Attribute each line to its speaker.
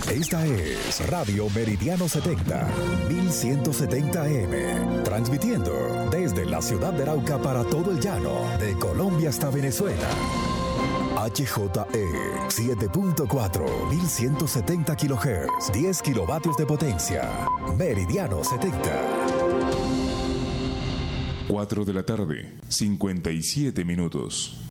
Speaker 1: Esta es Radio Meridiano 70, 1170 AM, transmitiendo desde la ciudad de Arauca para todo el llano, de Colombia hasta Venezuela. HJE 7.4, 1170 kHz, 10 kilovatios de potencia. Meridiano 70.
Speaker 2: 4 de la tarde, 57 minutos.